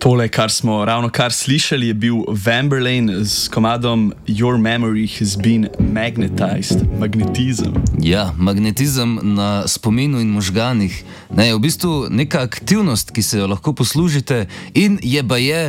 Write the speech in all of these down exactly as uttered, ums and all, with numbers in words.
Tole, kar smo ravno kar slišali, je bil Wemberlane s komadom Your Memory Has Been Magnetized. Magnetizem. Ja, magnetizem na spominu in možganih. Ne, je v bistvu neka aktivnost, ki se jo lahko poslužite in je baje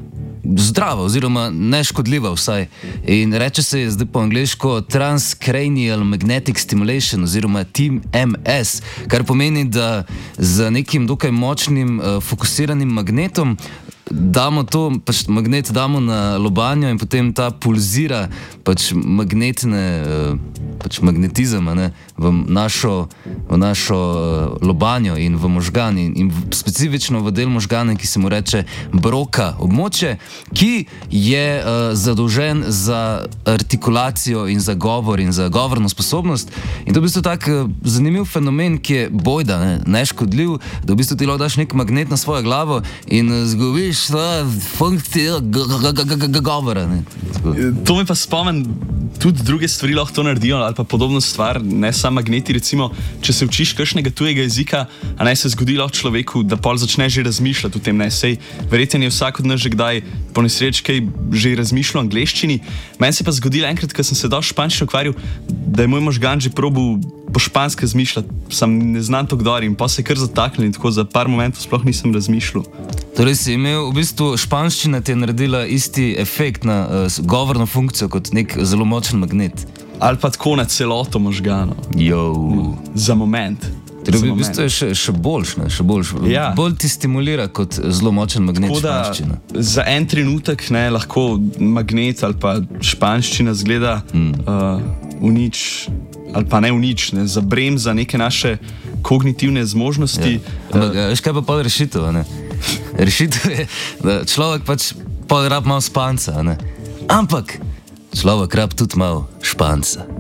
zdrava oziroma neškodljiva vsaj. In reče se je zdaj po angleško Transcranial Magnetic Stimulation oziroma T M S, kar pomeni, da z nekim dokaj močnim uh, fokusiranim magnetom damo to, pač magnet damo na lobanjo in potem ta pulzira pač magnetne, pač magnetizem, ne, v našo, v našo lobanjo in v možgani in v, specifično v del možgane, ki se mu reče Broca območje, ki je uh, zadolžen za artikulacijo in za govor in za govorno sposobnost. In to je v bistvu tak uh, zanimiv fenomen, ki je bojda, ne, neškodljiv, da v bistvu ti lahko daš nek magnet na svojo glavo in uh, zgubiš funkcijo govora. To me pa spomni, tudi druge stvari lahko to naredijo, ali pa podobno stvar, ne samo magneti, recimo, če se učiš kakšnega tujega jezika, a naj se zgodi lahko človeku, da pol začne že razmišljati o tem, ne, sej, verjetno je vsak od nas že kdaj po nesreči kaj že razmišljal o angleščini. Meni se pa zgodilo enkrat, ko sem se dal španščino ukvarjal, da je moj možgan že probal po špansko razmišljati, sam ne znam to kdor in pa se je kar zataknil in tako za par momentov sploh nisem razmišljal. Torej si imel v bistvu španščina ti je naredila isti efekt na uh, govorno funkcijo kot nek zelo močen magnet. Ali pa tako na celoto možgano. Jo. Za moment. Torej v bistvu je še, še boljš, ne, še boljš. Ja. Bolj ti stimulira kot zelo močen magnet španščina. Za en trenutek, ne, lahko magnet ali pa španščina zgleda hmm. uh, v nič, ali pa ne v nič, ne, za bremza neke naše kognitivne zmožnosti. Ja. Ampak, uh, veš kaj pa pol rešitev, ne? Rešitev je, da človek pač pol rab malo španca, ne? Ampak človek rab tudi malo španca.